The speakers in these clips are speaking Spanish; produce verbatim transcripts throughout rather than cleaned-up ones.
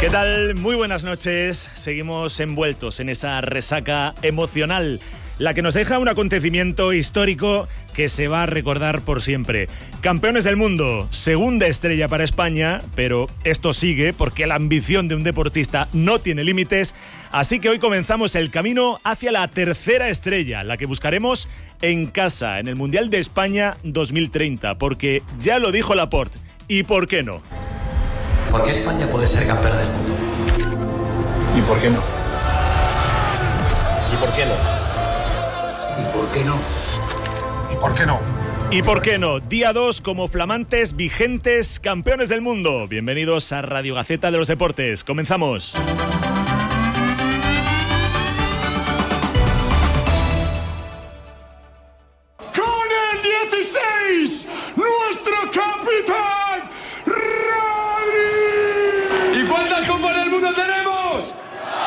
¿Qué tal? Muy buenas noches. Seguimos envueltos en esa resaca emocional, la que nos deja un acontecimiento histórico que se va a recordar por siempre. Campeones del mundo, segunda estrella para España, pero esto sigue porque la ambición de un deportista no tiene límites, así que hoy comenzamos el camino hacia la tercera estrella, la que buscaremos en casa, en el Mundial de España dos mil treinta, porque ya lo dijo Laporte, ¿y por qué no? ¿Por qué España puede ser campeona del mundo? ¿Y por qué no? ¿Y por qué no? ¿Y por qué no? ¿Y por qué no? ¿Y por qué no? Día dos como flamantes, vigentes campeones del mundo. Bienvenidos a Radio Gaceta de los Deportes. Comenzamos. Con el dieciséis, nuestro capitán, Rodri. ¿Y cuántas copas del mundo tenemos?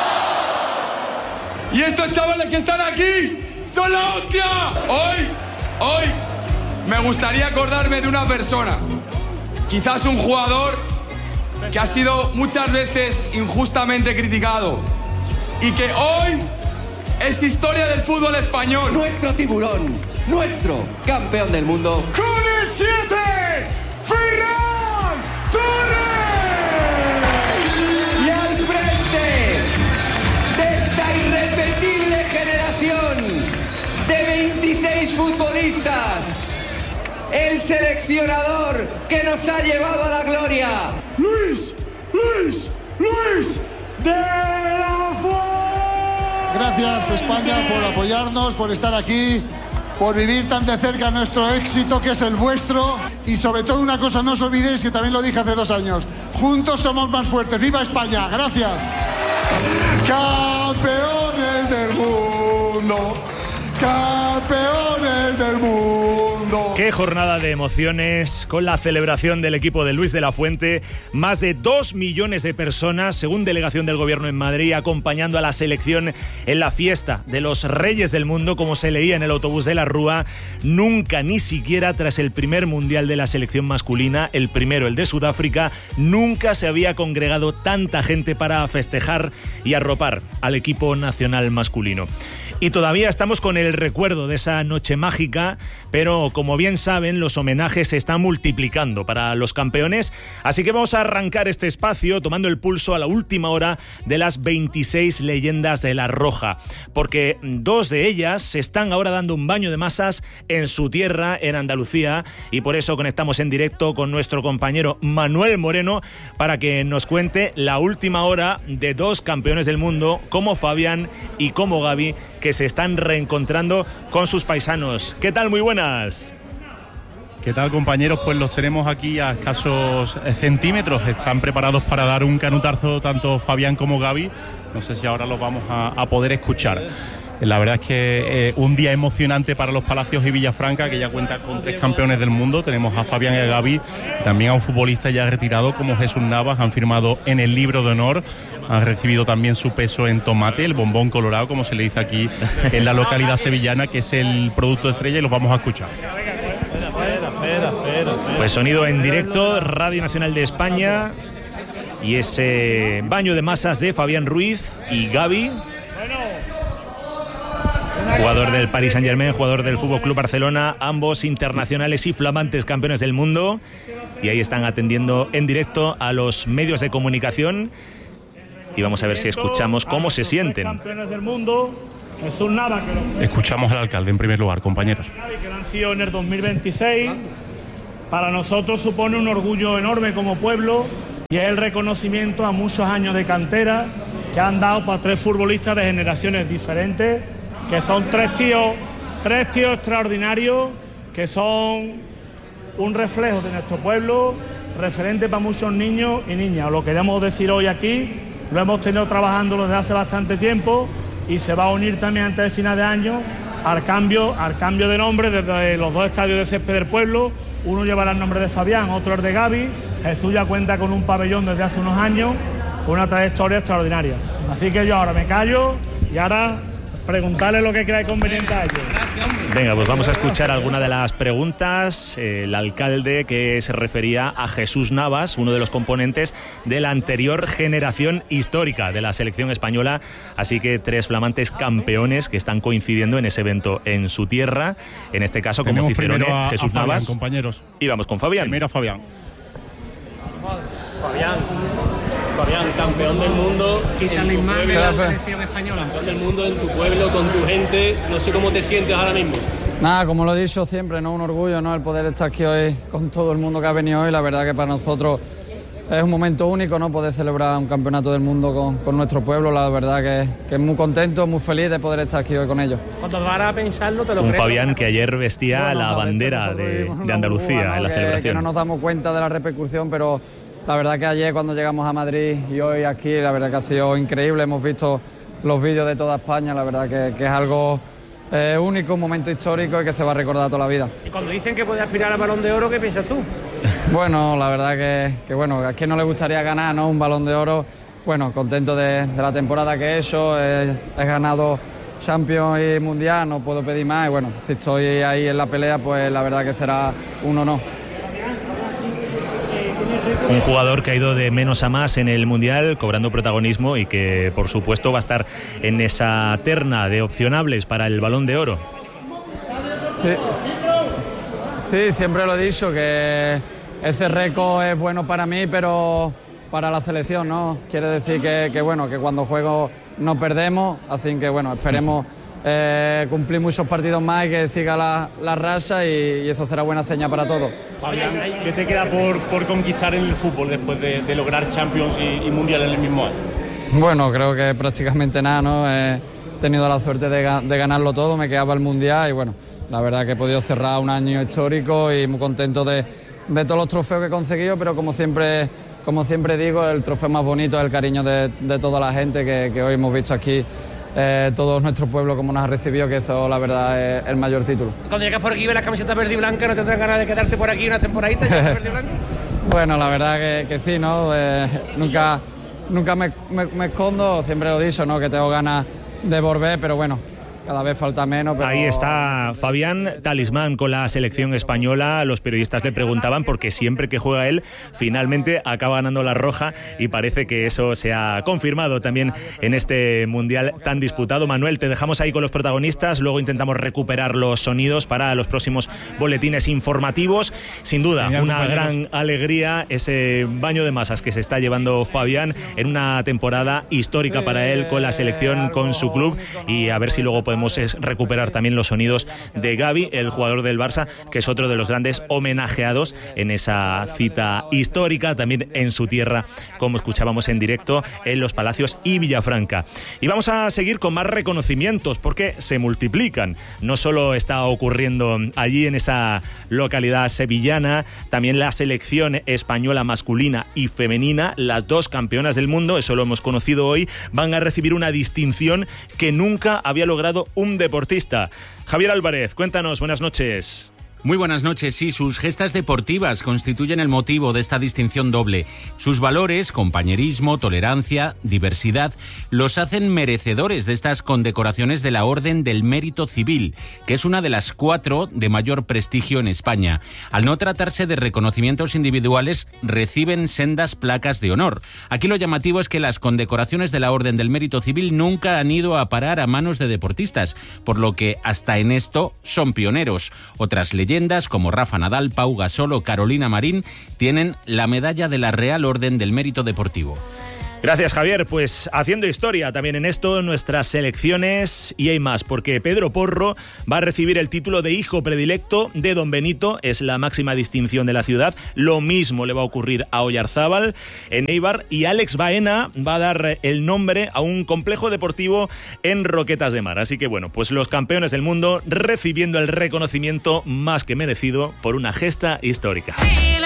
Y estos chavales que están aquí son la hostia. Hoy, hoy, me gustaría acordarme de una persona. Quizás un jugador que ha sido muchas veces injustamente criticado y que hoy es historia del fútbol español. Nuestro tiburón, nuestro campeón del mundo. Con el siete, Ferran Torres. Y al frente de esta irrepetible generación de veintiséis futbolistas, el seleccionador que nos ha llevado a la gloria. Luis, Luis, Luis de la Fuente. Gracias España por apoyarnos, por estar aquí, por vivir tan de cerca nuestro éxito que es el vuestro, y sobre todo una cosa, no os olvidéis que también lo dije hace dos años, juntos somos más fuertes. ¡Viva España! ¡Gracias! ¡Campeones del mundo! ¡Campeones del mundo! Qué jornada de emociones con la celebración del equipo de Luis de la Fuente. Más de dos millones de personas, según delegación del gobierno en Madrid, acompañando a la selección en la fiesta de los Reyes del Mundo, como se leía en el autobús de la Rúa. Nunca, ni siquiera tras el primer mundial de la selección masculina, el primero, el de Sudáfrica, nunca se había congregado tanta gente para festejar y arropar al equipo nacional masculino. Y todavía estamos con el recuerdo de esa noche mágica, pero como bien saben, los homenajes se están multiplicando para los campeones, así que vamos a arrancar este espacio tomando el pulso a la última hora de las veintiséis leyendas de la Roja, porque dos de ellas se están ahora dando un baño de masas en su tierra, en Andalucía, y por eso conectamos en directo con nuestro compañero Manuel Moreno para que nos cuente la última hora de dos campeones del mundo, como Fabián y como Gavi, que se están reencontrando con sus paisanos. ¿Qué tal? Muy buenas. ¿Qué tal, compañeros? Pues los tenemos aquí a escasos centímetros. Están preparados para dar un canutazo tanto Fabián como Gavi. No sé si ahora los vamos a, a poder escuchar. La verdad es que eh, un día emocionante para los Palacios y Villafranca, que ya cuenta con tres campeones del mundo. Tenemos a Fabián y a Gavi, también a un futbolista ya retirado como Jesús Navas. Han firmado en el libro de honor. Han recibido también su peso en tomate, el bombón colorado, como se le dice aquí en la localidad sevillana, que es el producto estrella, y los vamos a escuchar. Pues sonido en directo, Radio Nacional de España, y ese baño de masas de Fabián Ruiz y Gavi, jugador del Paris Saint-Germain, jugador del Fútbol Club Barcelona, ambos internacionales y flamantes campeones del mundo, y ahí están atendiendo en directo a los medios de comunicación. Y vamos a ver si escuchamos cómo se sienten. Campeones del mundo, Jesús Navas, que lo... Escuchamos al alcalde en primer lugar, compañeros. que han sido en el dos mil veintiséis. Para nosotros supone un orgullo enorme como pueblo, y es el reconocimiento a muchos años de cantera que han dado para tres futbolistas de generaciones diferentes, que son tres tíos, tres tíos extraordinarios, que son un reflejo de nuestro pueblo, referente para muchos niños y niñas. Lo queremos decir hoy aquí. Lo hemos tenido trabajando desde hace bastante tiempo, y se va a unir también antes de final de año al cambio, al cambio de nombre desde los dos estadios de césped del pueblo. Uno llevará el nombre de Fabián, otro el de Gavi. Jesús ya cuenta con un pabellón desde hace unos años, con una trayectoria extraordinaria. Así que yo ahora me callo y ahora preguntarle lo que creáis conveniente a ellos. Venga, pues vamos a escuchar alguna de las preguntas. El alcalde que se refería a Jesús Navas, uno de los componentes de la anterior generación histórica de la selección española. Así que tres flamantes campeones que están coincidiendo en ese evento en su tierra. En este caso, como Tenemos Cicerone, primero a, Jesús a Fabián, Navas. compañeros. Y vamos con Fabián. Primero a Fabián. Fabián, Fabián, campeón del mundo en tu pueblo, de la selección española. Campeón del mundo en tu pueblo, con tu gente. No sé cómo te sientes ahora mismo. Nada, como lo he dicho siempre, ¿no? Un orgullo, ¿no? El poder estar aquí hoy con todo el mundo que ha venido hoy. La verdad que para nosotros es un momento único, ¿no? Poder celebrar un campeonato del mundo con, con nuestro pueblo. La verdad que, que es muy contento, muy feliz de poder estar aquí hoy con ellos. Cuando vas a pensarlo, te lo Un crees. Fabián que ayer vestía Bueno, la a veces bandera nosotros de, vivimos de una Andalucía burbuja, ¿no? en la que, celebración. que no nos damos cuenta de la repercusión, pero la verdad que ayer cuando llegamos a Madrid y hoy aquí, la verdad que ha sido increíble. Hemos visto los vídeos de toda España, la verdad que, que es algo eh, único, un momento histórico y que se va a recordar toda la vida. Y cuando dicen que puedes aspirar al Balón de Oro, ¿qué piensas tú? Bueno, la verdad que, que bueno, a quien no le gustaría ganar, ¿no? Un Balón de Oro. Bueno, contento de, de la temporada que he hecho, he, he ganado Champions y Mundial, no puedo pedir más y bueno, si estoy ahí en la pelea, pues la verdad que será un honor. Un jugador que ha ido de menos a más en el Mundial, cobrando protagonismo y que, por supuesto, va a estar en esa terna de opcionables para el Balón de Oro. Sí, sí, siempre lo he dicho, que ese récord es bueno para mí, pero para la selección, ¿no? Quiere decir que, que, bueno, que cuando juego no perdemos, así que, bueno, esperemos eh, cumplir muchos partidos más y que siga la, la racha y, y eso será buena seña para todos. Fabián, ¿qué te queda por, por conquistar en el fútbol después de, de lograr Champions y, y Mundial en el mismo año? Bueno, creo que prácticamente nada, ¿no? He tenido la suerte de, de ganarlo todo, me quedaba el Mundial y bueno, la verdad que he podido cerrar un año histórico y muy contento de, de todos los trofeos que he conseguido, pero como siempre, como siempre digo, el trofeo más bonito es el cariño de, de toda la gente que, que hoy hemos visto aquí. Eh, todo nuestro pueblo como nos ha recibido, que eso la verdad es el mayor título. Cuando llegas por aquí y ves la camiseta verde y blanca, ¿no tendrás ganas de quedarte por aquí una temporadita y verde y blanca? Bueno, la verdad que, que sí, ¿no? Eh, nunca nunca me, me, me escondo, siempre lo he dicho, ¿no? Que tengo ganas de volver, pero bueno, cada vez falta menos. Pero... Ahí está Fabián, talismán con la selección española. Los periodistas le preguntaban porque siempre que juega él, finalmente acaba ganando la roja y parece que eso se ha confirmado también en este Mundial tan disputado. Manuel, te dejamos ahí con los protagonistas, luego intentamos recuperar los sonidos para los próximos boletines informativos. Sin duda, Genial, una compañeros. gran alegría ese baño de masas que se está llevando Fabián en una temporada histórica para él con la selección, con su club, y a ver si luego podemos es recuperar también los sonidos de Gavi, el jugador del Barça, que es otro de los grandes homenajeados en esa cita histórica, también en su tierra, como escuchábamos en directo en Los Palacios y Villafranca. Y vamos a seguir con más reconocimientos, porque se multiplican. No solo está ocurriendo allí en esa localidad sevillana, también la selección española masculina y femenina, las dos campeonas del mundo, eso lo hemos conocido hoy, van a recibir una distinción que nunca había logrado un deportista. Javier Álvarez, cuéntanos, buenas noches. Muy buenas noches. Sí, sus gestas deportivas constituyen el motivo de esta distinción doble. Sus valores, compañerismo, tolerancia, diversidad, los hacen merecedores de estas condecoraciones de la Orden del Mérito Civil, que es una de las cuatro de mayor prestigio en España. Al no tratarse de reconocimientos individuales, reciben sendas placas de honor. Aquí lo llamativo es que las condecoraciones de la Orden del Mérito Civil nunca han ido a parar a manos de deportistas, por lo que hasta en esto son pioneros. Otras leyendas como Rafa Nadal, Pau Gasol o Carolina Marín tienen la medalla de la Real Orden del Mérito Deportivo. Gracias, Javier. Pues haciendo historia también en esto, nuestras selecciones, y hay más, porque Pedro Porro va a recibir el título de hijo predilecto de Don Benito, es la máxima distinción de la ciudad. Lo mismo le va a ocurrir a Oyarzábal en Eibar, y Alex Baena va a dar el nombre a un complejo deportivo en Roquetas de Mar. Así que bueno, pues los campeones del mundo recibiendo el reconocimiento más que merecido por una gesta histórica.